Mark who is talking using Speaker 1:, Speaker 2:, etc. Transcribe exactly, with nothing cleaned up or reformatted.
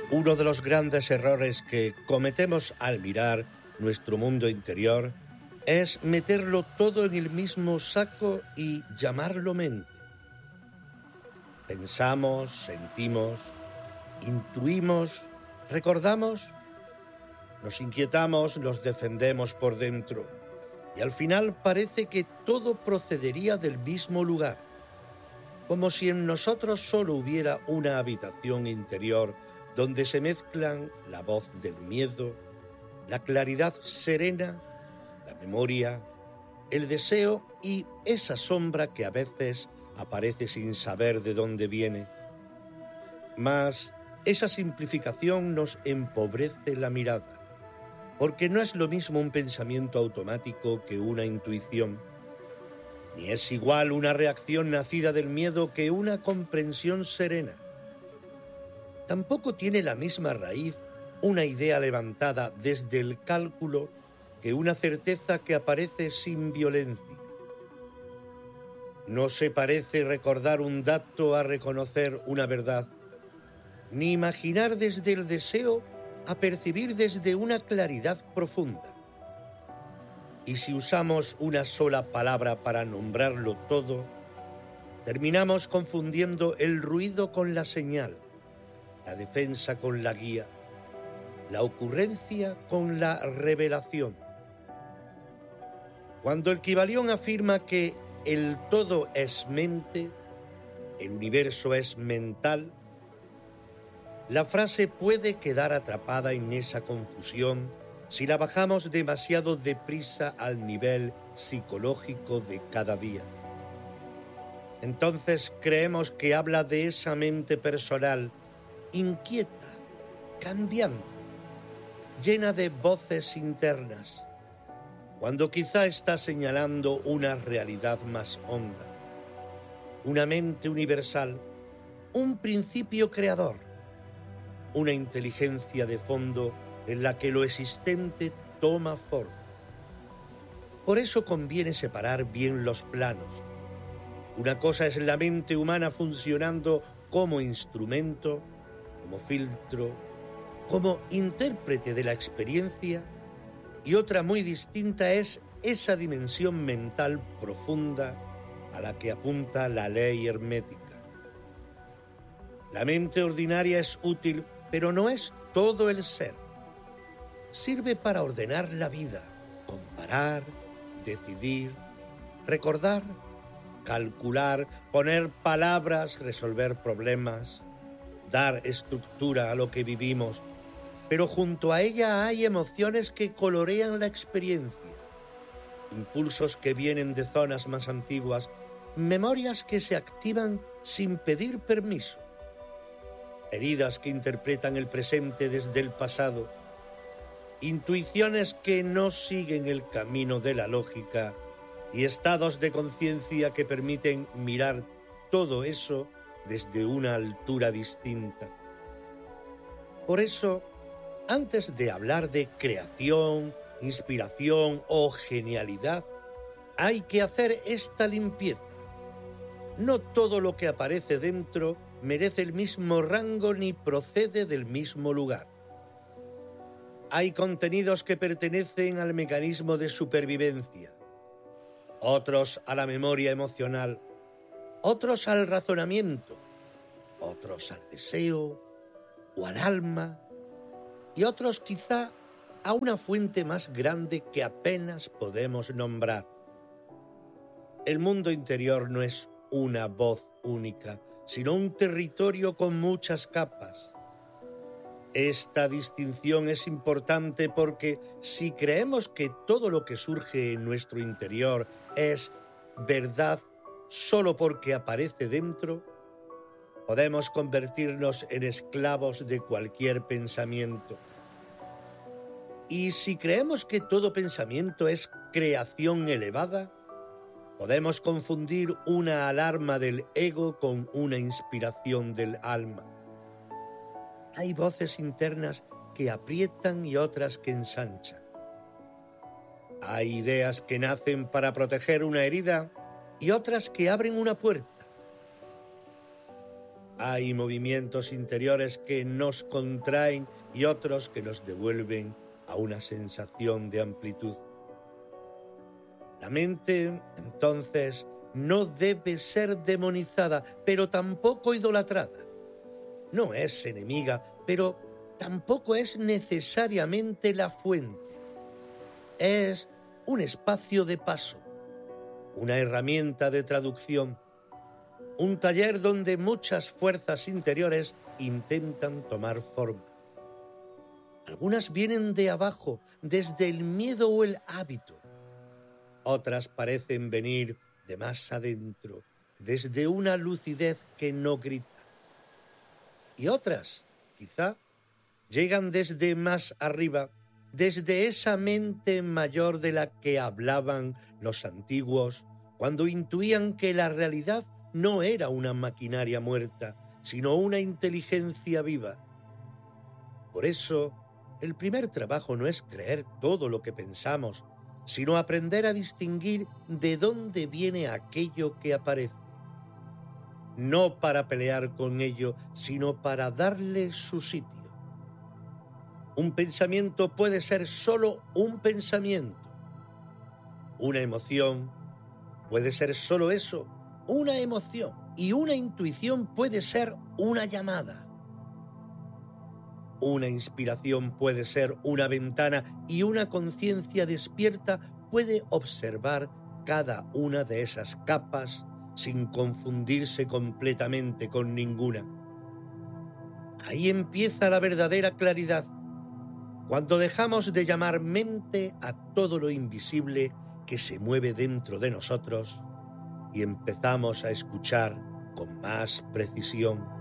Speaker 1: Uno de los grandes errores que cometemos al mirar nuestro mundo interior es meterlo todo en el mismo saco y llamarlo mente. Pensamos, sentimos, intuimos, recordamos, nos inquietamos, nos defendemos por dentro y al final parece que todo procedería del mismo lugar, como si en nosotros solo hubiera una habitación interior donde se mezclan la voz del miedo, la claridad serena, la memoria, el deseo y esa sombra que a veces aparece sin saber de dónde viene. Mas esa simplificación nos empobrece la mirada, porque no es lo mismo un pensamiento automático que una intuición, ni es igual una reacción nacida del miedo que una comprensión serena. Tampoco tiene la misma raíz una idea levantada desde el cálculo que una certeza que aparece sin violencia. No se parece recordar un dato a reconocer una verdad, ni imaginar desde el deseo a percibir desde una claridad profunda. Y si usamos una sola palabra para nombrarlo todo, terminamos confundiendo el ruido con la señal, la defensa con la guía, la ocurrencia con la revelación. Cuando el Kybalión afirma que el todo es mente, el universo es mental, la frase puede quedar atrapada en esa confusión si la bajamos demasiado deprisa al nivel psicológico de cada día. Entonces creemos que habla de esa mente personal, inquieta, cambiante, llena de voces internas, cuando quizá está señalando una realidad más honda, una mente universal, un principio creador, una inteligencia de fondo en la que lo existente toma forma. Por eso conviene separar bien los planos. Una cosa es la mente humana funcionando como instrumento, como filtro, como intérprete de la experiencia, y otra muy distinta es esa dimensión mental profunda a la que apunta la ley hermética. La mente ordinaria es útil, pero no es todo el ser. Sirve para ordenar la vida, comparar, decidir, recordar, calcular, poner palabras, resolver problemas, dar estructura a lo que vivimos, pero junto a ella hay emociones que colorean la experiencia, impulsos que vienen de zonas más antiguas, memorias que se activan sin pedir permiso, heridas que interpretan el presente desde el pasado, intuiciones que no siguen el camino de la lógica y estados de conciencia que permiten mirar todo eso desde una altura distinta. Por eso, antes de hablar de creación, inspiración o genialidad, hay que hacer esta limpieza. No todo lo que aparece dentro merece el mismo rango ni procede del mismo lugar. Hay contenidos que pertenecen al mecanismo de supervivencia, otros a la memoria emocional, otros al razonamiento, otros al deseo o al alma, y otros quizá a una fuente más grande que apenas podemos nombrar. El mundo interior no es una voz única, sino un territorio con muchas capas. Esta distinción es importante porque si creemos que todo lo que surge en nuestro interior es verdad solo porque aparece dentro, podemos convertirnos en esclavos de cualquier pensamiento. Y si creemos que todo pensamiento es creación elevada, podemos confundir una alarma del ego con una inspiración del alma. Hay voces internas que aprietan y otras que ensanchan. Hay ideas que nacen para proteger una herida y otras que abren una puerta. Hay movimientos interiores que nos contraen y otros que nos devuelven a una sensación de amplitud. La mente, entonces, no debe ser demonizada, pero tampoco idolatrada. No es enemiga, pero tampoco es necesariamente la fuente. Es un espacio de paso, una herramienta de traducción, un taller donde muchas fuerzas interiores intentan tomar forma. Algunas vienen de abajo, desde el miedo o el hábito. Otras parecen venir de más adentro, desde una lucidez que no grita. Y otras, quizá, llegan desde más arriba, desde esa mente mayor de la que hablaban los antiguos, cuando intuían que la realidad no era una maquinaria muerta, sino una inteligencia viva. Por eso, el primer trabajo no es creer todo lo que pensamos, sino aprender a distinguir de dónde viene aquello que aparece. No para pelear con ello, sino para darle su sitio. Un pensamiento puede ser solo un pensamiento. Una emoción puede ser solo eso, una emoción. Y una intuición puede ser una llamada. Una inspiración puede ser una ventana y una conciencia despierta puede observar cada una de esas capas sin confundirse completamente con ninguna. Ahí empieza la verdadera claridad, cuando dejamos de llamar mente a todo lo invisible que se mueve dentro de nosotros y empezamos a escuchar con más precisión.